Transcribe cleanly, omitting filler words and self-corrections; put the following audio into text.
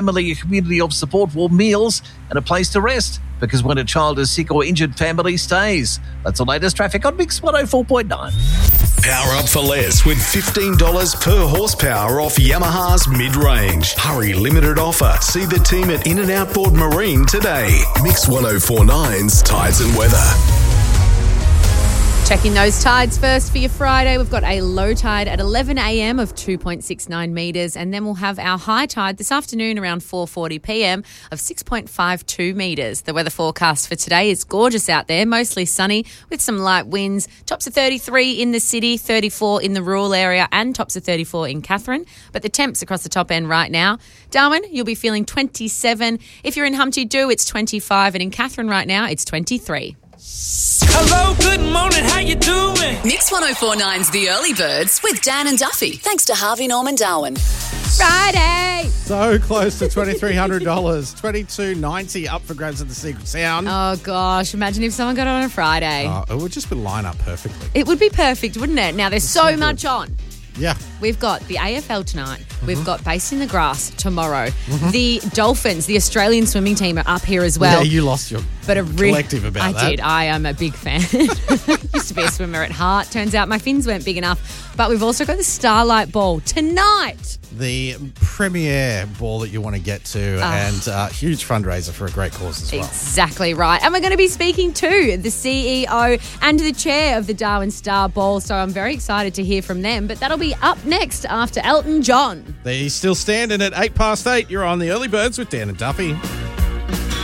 family, a community of support, warm meals and a place to rest. Because when a child is sick or injured, family stays. That's the latest traffic on Mix 104.9. Power up for less with $15 per horsepower off Yamaha's mid-range. Hurry, limited offer. See the team at In-N-Out Board Marine today. Mix 104.9's Tides and Weather. Checking those tides first for your Friday. We've got a low tide at 11 a.m. of 2.69 metres, and then we'll have our high tide this afternoon around 4:40 p.m. of 6.52 metres. The weather forecast for today is gorgeous out there, mostly sunny with some light winds. Tops of 33 in the city, 34 in the rural area, and tops of 34 in Katherine. But the temps across the top end right now. Darwin, you'll be feeling 27. If you're in Humpty Doo, it's 25, and in Katherine right now, it's 23. Hello, good morning, how you doing? Mix 104.9's The Early Birds with Dan and Duffy. Thanks to Harvey Norman Darwin. Friday! So close to $2,300. $2,290 up for grabs at the Secret Sound. Oh, gosh. Imagine if someone got it on a Friday. It would just line up perfectly. It would be perfect, wouldn't it? Now, there's so much on. Yeah. We've got the AFL tonight. We've got Based in the Grass tomorrow. The Dolphins, the Australian swimming team, are up here as well. Yeah, you lost your collective about that. I did. I am a big fan. Used to be a swimmer at heart. Turns out my fins weren't big enough. But we've also got the Starlight Ball tonight. The premier ball that you want to get to, and huge fundraiser for a great cause as well. Exactly right. And we're going to be speaking to the CEO and the chair of the Darwin Star Ball, so I'm very excited to hear from them. But that'll be up next after Elton John. They're still standing at 8 past 8. You're on the Early Birds with Dan and Duffy.